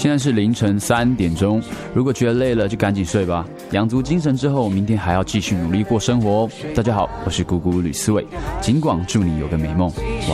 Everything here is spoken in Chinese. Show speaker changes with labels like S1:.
S1: 现在是凌晨3点钟，如果觉得累了就赶紧睡吧，养足精神之后，明天还要继续努力过生活哦。大家好，我是姑姑吕思伟，尽管祝你有个美梦，晚安。